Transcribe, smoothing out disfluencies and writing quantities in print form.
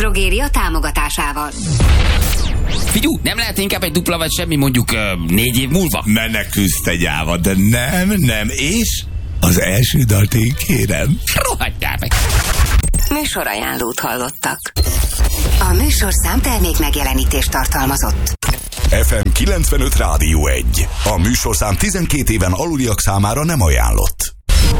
Drogéria támogatásával. Figyú, nem lehet inkább egy dupla vagy semmi mondjuk 4 év múlva? Menekülsz te gyáva, de nem, és az első dalt én kérem. Rohadjál meg! Műsorajánlót hallottak. A műsorszám termék megjelenítést tartalmazott. FM 95 Rádió 1. A műsorszám 12 éven aluliak számára nem ajánlott.